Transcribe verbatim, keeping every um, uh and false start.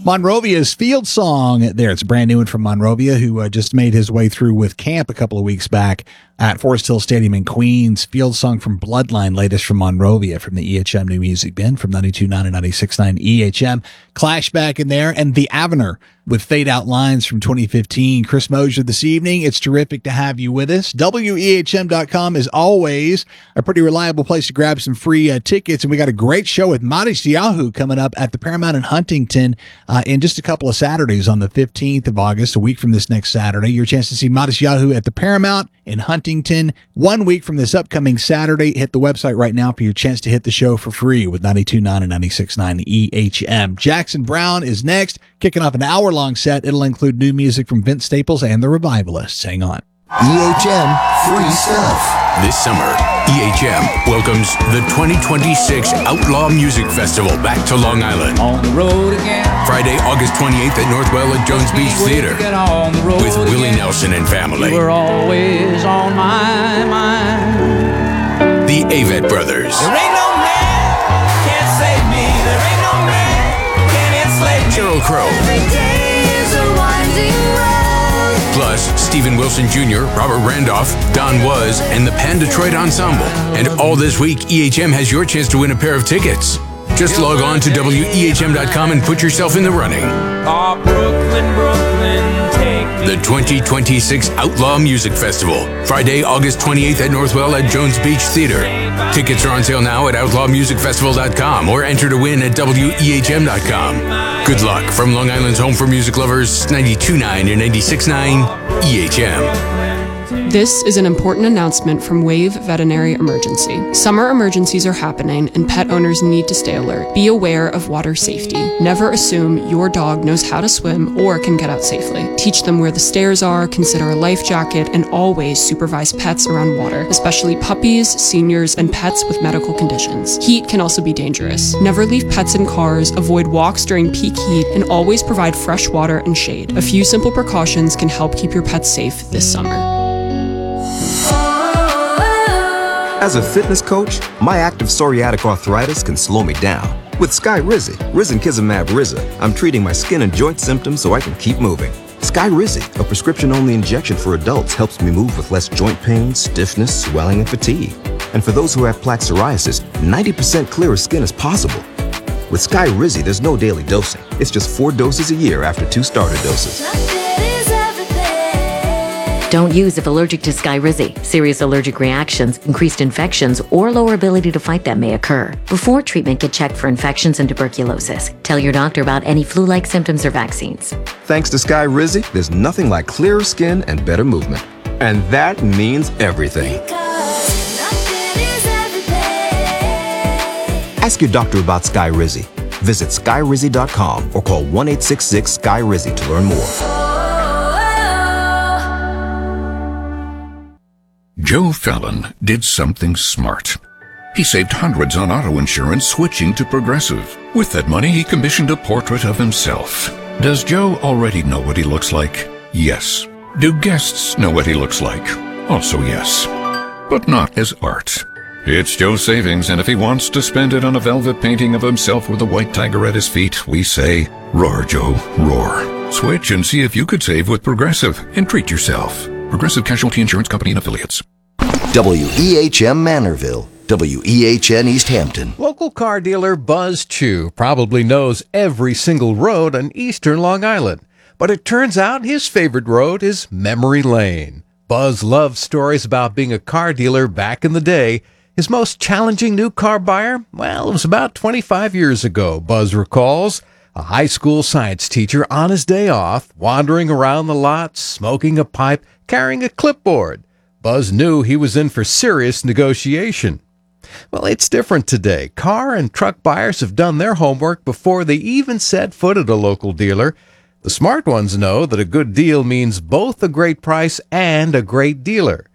Monrovia's Field Song there. It's a brand new one from Monrovia, who uh, just made his way through with camp a couple of weeks back at Forest Hill Stadium in Queens. Field Song from Bloodline, latest from Monrovia from the E H M New Music Bin from ninety-two point nine and ninety-six point nine E H M. Clash back in there, and The Avener with Fade Out Lines from twenty fifteen. Chris Mosier this evening. It's terrific to have you with us. W E H M dot com is always a pretty reliable place to grab some free uh, tickets, and we got a great show with Matisyahu coming up at the Paramount in Huntington uh, in just a couple of Saturdays on the fifteenth of August, a week from this next Saturday. Your chance to see Matisyahu at the Paramount in Huntington one week from this upcoming Saturday. Hit the website right now for your chance to hit the show for free with ninety-two point nine and ninety-six point nine E H M. Jackson Browne is next, kicking off an hour-long set. It'll include new music from Vince Staples and the Revivalists. Hang on. E H M free stuff. This summer, E H M welcomes the twenty twenty-six Outlaw Music Festival back to Long Island. On the road again. Friday, August twenty-eighth at Northwell at Jones Beach Theater the with Willie again. Nelson and family. You were always on my mind. The Avett Brothers. There ain't no man can't save me. There ain't no man can enslave me. Sheryl Crow. Every day is a winding road. Plus, Stephen Wilson Junior, Robert Randolph, Don Was, and the Pan Detroit Ensemble. And all this week, E H M has your chance to win a pair of tickets. Just log on to W E H M dot com and put yourself in the running. Oh, Brooklyn, Brooklyn, take me. The twenty twenty-six Outlaw Music Festival. Friday, August twenty-eighth at Northwell at Jones Beach Theater. Tickets are on sale now at outlaw music festival dot com or enter to win at W E H M dot com. Good luck from Long Island's home for music lovers, ninety-two point nine and ninety-six point nine E H M. This is an important announcement from Wave Veterinary Emergency. Summer emergencies are happening and pet owners need to stay alert. Be aware of water safety. Never assume your dog knows how to swim or can get out safely. Teach them where the stairs are, consider a life jacket, and always supervise pets around water, especially puppies, seniors, and pets with medical conditions. Heat can also be dangerous. Never leave pets in cars, avoid walks during peak heat, and always provide fresh water and shade. A few simple precautions can help keep your pets safe this summer. As a fitness coach, my active psoriatic arthritis can slow me down. With Skyrizi, Risankizumab Riza, I'm treating my skin and joint symptoms so I can keep moving. Skyrizi, a prescription-only injection for adults, helps me move with less joint pain, stiffness, swelling, and fatigue. And for those who have plaque psoriasis, ninety percent clearer skin is possible. With Skyrizi, there's no daily dosing. It's just four doses a year after two starter doses. Don't use if allergic to Skyrizi. Serious allergic reactions, increased infections, or lower ability to fight them may occur. Before treatment, get checked for infections and tuberculosis. Tell your doctor about any flu-like symptoms or vaccines. Thanks to Skyrizi, there's nothing like clearer skin and better movement. And that means everything. Ask your doctor about Skyrizi. Visit Skyrizi dot com or call one eight six six Skyrizi to learn more. Joe Fallon did something smart. He saved hundreds on auto insurance switching to Progressive. With that money, he commissioned a portrait of himself. Does Joe already know what he looks like? Yes. Do guests know what he looks like? Also yes. But not as art. It's Joe's savings, and if he wants to spend it on a velvet painting of himself with a white tiger at his feet, we say, roar, Joe, roar. Switch and see if you could save with Progressive and treat yourself. Progressive Casualty Insurance Company and Affiliates. W E H M Manorville, W E H N East Hampton. Local car dealer Buzz Chu probably knows every single road on eastern Long Island, but it turns out his favorite road is Memory Lane. Buzz loves stories about being a car dealer back in the day. His most challenging new car buyer? Well, it was about twenty-five years ago, Buzz recalls. A high school science teacher on his day off, wandering around the lot, smoking a pipe, carrying a clipboard. Buzz knew he was in for serious negotiation. Well, it's different today. Car and truck buyers have done their homework before they even set foot at a local dealer. The smart ones know that a good deal means both a great price and a great dealer.